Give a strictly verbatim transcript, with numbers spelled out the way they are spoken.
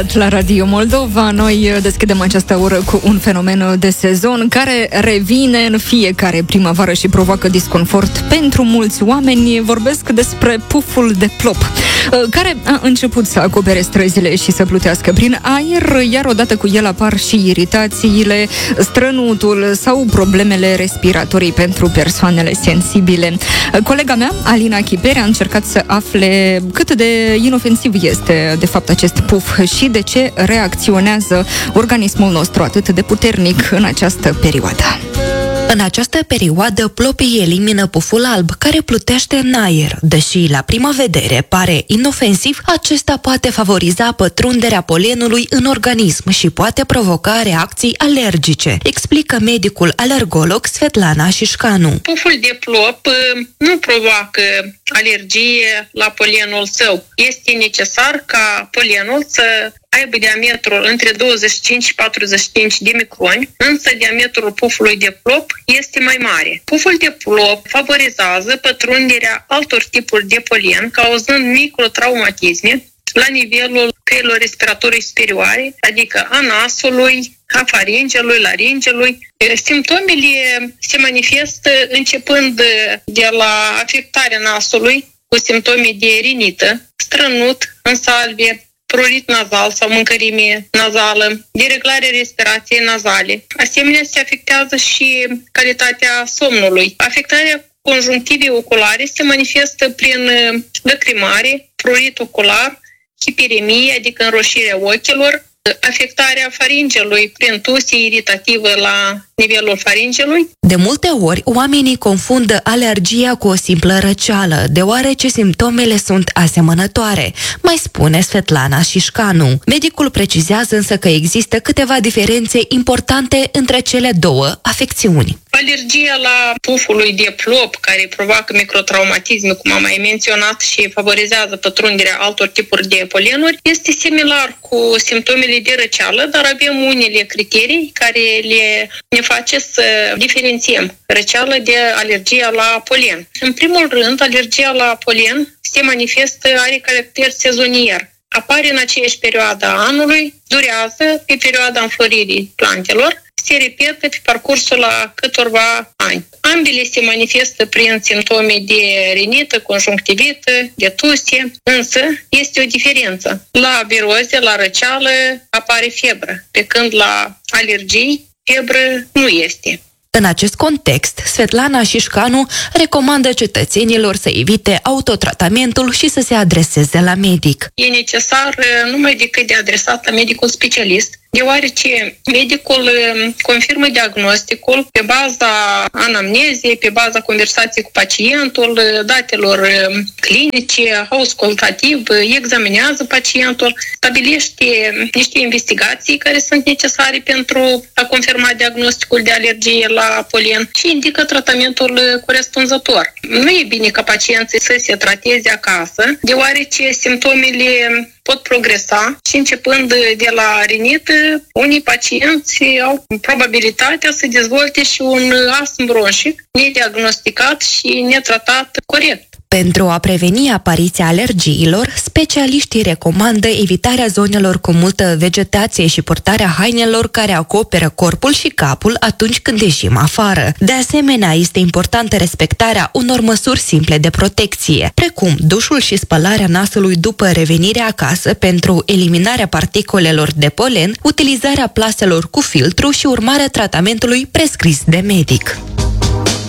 La Radio Moldova, noi deschidem această oră cu un fenomen de sezon care revine în fiecare primăvară și provoacă disconfort pentru mulți oameni. Vorbesc despre puful de plop, care a început să acopere străzile și să plutească prin aer, iar odată cu el apar și iritațiile, strănutul sau problemele respiratorii pentru persoanele sensibile. Colega mea, Alina Chipere, a încercat să afle cât de inofensiv este de fapt acest puf și de ce reacționează organismul nostru atât de puternic în această perioadă. În această perioadă, plopii elimină puful alb, care plutește în aer. Deși la prima vedere pare inofensiv, acesta poate favoriza pătrunderea polenului în organism și poate provoca reacții alergice, explică medicul alergolog Svetlana Șișcanu. Puful de plop nu provoacă alergie la polenul său. Este necesar ca polenul să aibă diametrul între douăzeci și cinci și patruzeci și cinci de microni, însă diametrul pufului de plop este mai mare. Puful de plop favorizează pătrunderea altor tipuri de polen, cauzând microtraumatisme la nivelul căilor respiratorii superioare, adică a nasului, a faringelui, laringelui. Simptomele se manifestă începând de la afectarea nasului cu simptome de rinită, strănut, însalvie, prurit nazal sau mâncărime nazală, dereglarea respirației nazale. Asemenea, se afectează și calitatea somnului. Afectarea conjunctivei oculare se manifestă prin lăcrimare, prurit ocular, hiperemie, adică înroșirea ochilor, afectarea faringelui prin tuse iritativă la nivelul faringelui. De multe ori, oamenii confundă alergia cu o simplă răceală, deoarece simptomele sunt asemănătoare, mai spune Svetlana Șișcanu. Medicul precizează însă că există câteva diferențe importante între cele două afecțiuni. Alergia la pufului de plop, care provoacă microtraumatisme, cum am mai menționat, și favorizează pătrunderea altor tipuri de polenuri, este similar cu simptomele de răceală, dar avem unele criterii care le ne face să diferențiem răceală de alergia la polen. În primul rând, alergia la polen se manifestă, are caracter sezonier. Apare în aceeași perioadă a anului, durează pe perioada înfloririi plantelor, se repetă pe parcursul la câtorva ani. Ambele se manifestă prin simptome de rinită, conjunctivită, de tuse, însă este o diferență. La viroze, la răceală, apare febră, pe când la alergii, febră nu este. În acest context, Svetlana Șișcanu recomandă cetățenilor să evite autotratamentul și să se adreseze la medic. E necesar numai decât de adresat la medicul specialist, deoarece medicul confirmă diagnosticul pe baza anamnezei, pe baza conversației cu pacientul, datelor clinice, auscultativ, examinează pacientul, stabilește niște investigații care sunt necesare pentru a confirma diagnosticul de alergie la polen și indică tratamentul corespunzător. Nu e bine ca pacienții să se trateze acasă, deoarece simptomele pot progresa și începând de la rinită, unii pacienți au probabilitatea să dezvolte și un astm bronșic nediagnosticat și netratat corect. Pentru a preveni apariția alergiilor, specialiștii recomandă evitarea zonelor cu multă vegetație și purtarea hainelor care acoperă corpul și capul atunci când ieșim afară. De asemenea, este importantă respectarea unor măsuri simple de protecție, precum dușul și spălarea nasului după revenirea acasă pentru eliminarea particulelor de polen, utilizarea plaselor cu filtru și urmarea tratamentului prescris de medic.